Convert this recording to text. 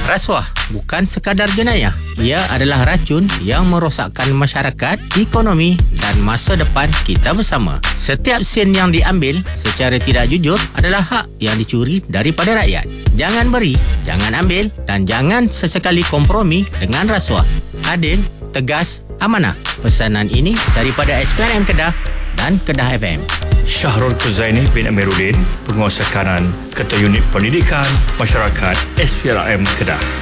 Rasuah bukan sekadar jenayah. Ia adalah racun yang merosakkan masyarakat, ekonomi dan masa depan kita bersama. Setiap sen yang diambil secara tidak jujur adalah hak yang dicuri daripada rakyat. Jangan beri, jangan ambil dan jangan sesekali kompromi dengan rasuah. Adil, tegas, amanah. Pesanan ini daripada SPRM Kedah dan Kedah FM. Syahrul Khuzaini bin Amiruddin, Penguasa Kanan, Ketua Unit Pendidikan Masyarakat SPRM Kedah.